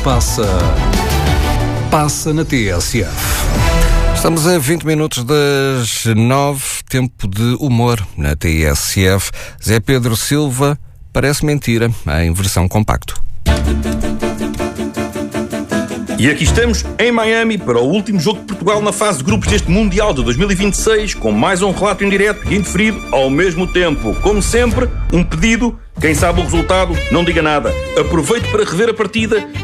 passa na TSF. Estamos a 20 minutos das 9, tempo de humor na TSF. Zé Pedro Silva, parece mentira, em versão compacto. E aqui estamos em Miami para o último jogo de Portugal na fase de grupos deste Mundial de 2026, com mais um relato em direto e indiferido ao mesmo tempo. Como sempre, um pedido: quem sabe o resultado, não diga nada. Aproveite para rever a partida